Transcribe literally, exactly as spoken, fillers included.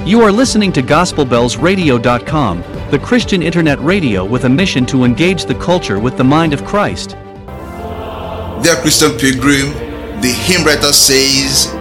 You are listening to Gospel Bells Radio dot com, the Christian internet radio with a mission to engage the culture with the mind of Christ. Dear Christian pilgrim, the hymn writer says,